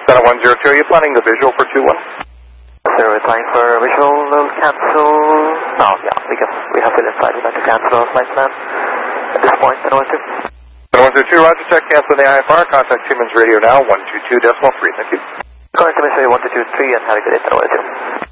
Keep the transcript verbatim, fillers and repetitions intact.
Center one zero two, are you planning the visual for two one? Sir, we're trying for visual, we'll cancel. No, yeah, we can, we have it inside. We'd like to cancel our flight plan at this point, Center one two. Center one zero two, roger, check, cancel the I F R, contact Siemens Radio now, one two two decimal three, thank you. Contact Siemens Radio one two two three and have a good day, Center one two.